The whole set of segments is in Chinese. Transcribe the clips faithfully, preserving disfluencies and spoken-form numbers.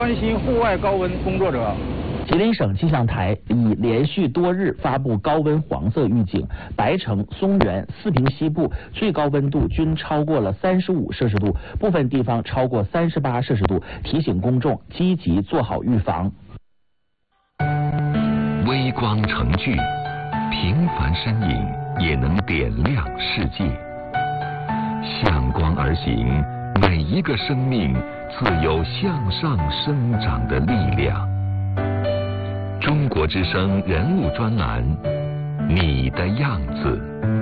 关心户外高温工作者。 吉林省气象台已连续多日发布高温黄色预警，白城、松原、四平西部最高温度均超过了三十五摄氏度，部分地方超过三十八摄氏度，提醒公众积极做好预防。 微光成炬，平凡身影也能点亮世界。向光而行，每一个生命自有向上生长的力量。中国之声人物专栏，你的样子。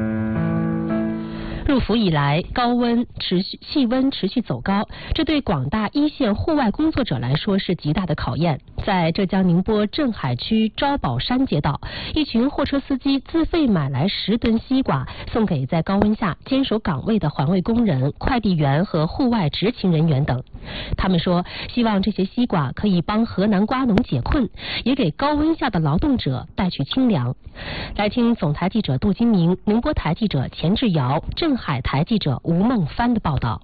入伏以来，高温持续，气温持续走高，这对广大一线户外工作者来说是极大的考验。在浙江宁波镇海区招宝山街道，一群货车司机自费买来十吨西瓜，送给在高温下坚守岗位的环卫工人、快递员和户外执勤人员等。他们说，希望这些西瓜可以帮河南瓜农解困，也给高温下的劳动者带去清凉。来听总台记者杜金明、宁波台记者钱志尧、镇海台记者吴梦帆的报道。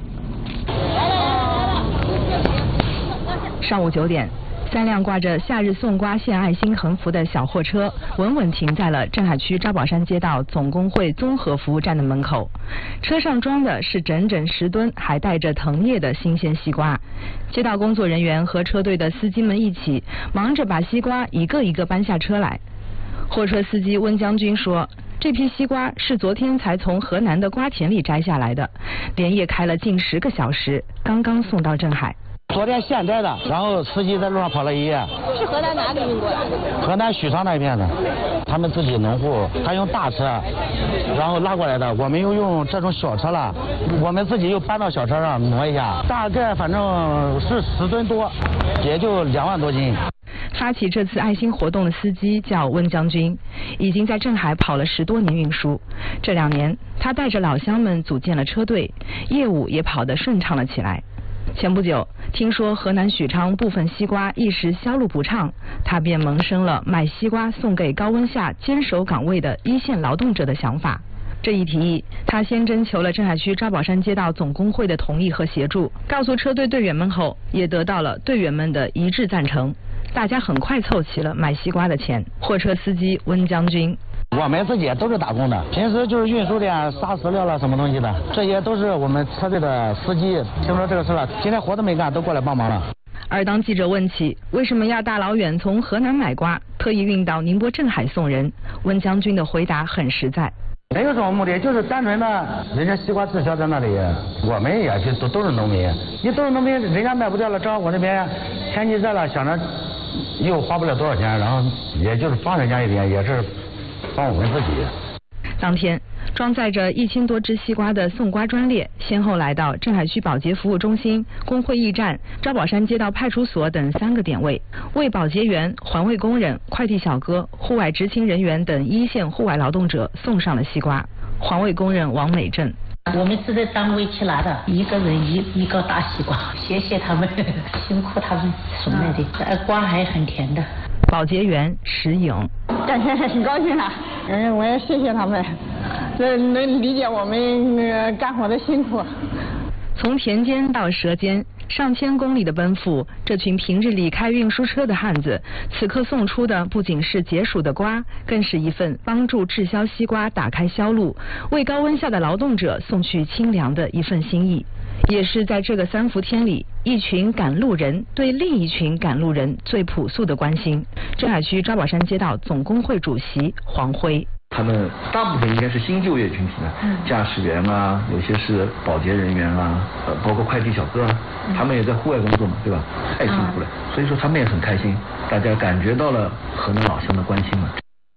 上午九点，三辆挂着夏日送瓜献爱心横幅的小货车稳稳停在了镇海区招宝山街道总工会综合服务站的门口。车上装的是整整十吨还带着藤叶的新鲜西瓜。街道工作人员和车队的司机们一起忙着把西瓜一个一个搬下车来。货车司机温将军说，这批西瓜是昨天才从河南的瓜田里摘下来的，连夜开了近十个小时，刚刚送到镇海。 昨天现摘的，然后司机在路上跑了一夜。 是河南哪里运过来的？ 河南许昌那边的，他们自己农户，他用大车，然后拉过来的。我们又用这种小车了，我们自己又搬到小车上挪一下，大概反正是十吨多，也就两万多斤。 发起这次爱心活动的司机叫温将军，已经在镇海跑了十多年运输。这两年，他带着老乡们组建了车队，业务也跑得顺畅了起来。前不久，听说河南许昌部分西瓜一时销路不畅，他便萌生了买西瓜送给高温下坚守岗位的一线劳动者的想法。这一提议，他先征求了镇海区招宝山街道总工会的同意和协助，告诉车队队员们后，也得到了队员们的一致赞成。大家很快凑齐了买西瓜的钱。货车司机温将军， 我们自己也都是打工的，平时就是运输点撒饲料了什么东西的，这些都是我们车队的司机听说这个事了，今天活都没干，都过来帮忙了。 而当记者问起为什么要大老远从河南买瓜，特意运到宁波镇海送人，温将军的回答很实在。 没有什么目的，就是单纯的，人家西瓜滞销在那里，我们也就都都是农民，你都是农民，人家卖不掉了，正好我这边天气热了，想着又花不了多少钱，然后也就是帮人家一点，也是帮我们自己。 当天，装载着一千多只西瓜的送瓜专列，先后来到镇海区保洁服务中心、工会驿站、招宝山街道派出所等三个点位，为保洁员、环卫工人、快递小哥、户外执勤人员等一线户外劳动者送上了西瓜。环卫工人王美珍， 我们是在单位去拿的，一个人一一个大西瓜，谢谢他们，辛苦他们送来的，呃，瓜还很甜的。 保洁员石颖， 感觉很高兴啊，嗯，我也谢谢他们，这能理解我们、呃、干活的辛苦。 从田间到舌尖，上千公里的奔赴，这群平日里开运输车的汉子，此刻送出的不仅是解暑的瓜，更是一份帮助滞销西瓜打开销路，为高温下的劳动者送去清凉的一份心意。也是在这个三伏天里，一群赶路人对另一群赶路人最朴素的关心。镇海区招宝山街道总工会主席黄辉， 他们大部分应该是新就业群体呢，驾驶员啊，有些是保洁人员啊，呃，包括快递小哥啊，他们也在户外工作嘛，对吧？太辛苦了，所以说他们也很开心，大家感觉到了河南老乡的关心嘛。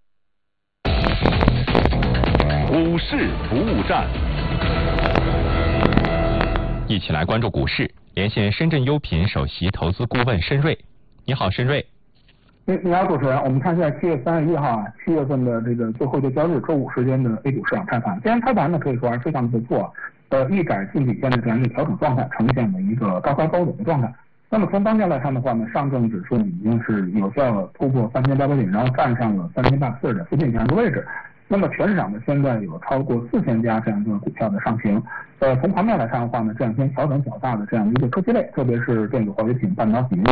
股市服务站，一起来关注股市，连线深圳优品首席投资顾问申瑞。你好，申瑞。 你你好，主持人，我们看一下七月三十一号啊，七月份的这个最后一个交易日，周五时间的 A 股市场开盘。今天开盘呢，可以说还是非常的不错，呃，一窄进底线的这样一个调整状态，呈现了一个高开高走的状态。那么从当前来看的话呢，上证指数已经是有效的突破三千八百点，然后站上了三千八百四十点附近这样一个位置。那么全市场呢，现在有超过四千家这样一个股票的上行。呃，从盘面来看的话呢，这两天调整较大的这样一个科技类，特别是电子化学品、半导体、